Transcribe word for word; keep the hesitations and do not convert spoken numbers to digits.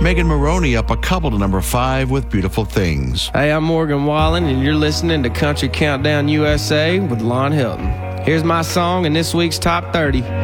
Megan Maroney up a couple to number five with Beautiful Things. Hey, I'm Morgan Wallen, and you're listening to Country Countdown U S A with Lon Hilton. Here's my song in this week's Top thirty.